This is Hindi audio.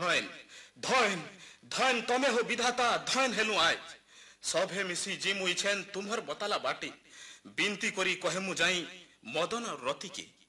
धन धन धन तमे हो विधाता धन हेलु आज सभे मिसी जी मुइछेन तुम्हर बताला बाटी बिनती करी कहे मु जाई मदन रति की